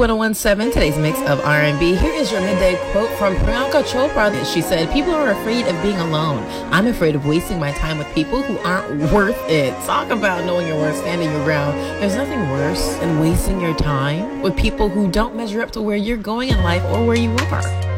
101.7, today's mix of R&B. Here is your midday quote from Priyanka Chopra. She said, people are afraid of being alone. I'm afraid of wasting my time with people who aren't worth it. Talk about knowing your worth, standing your ground. There's nothing worse than wasting your time with people who don't measure up to where you're going in life or where you are.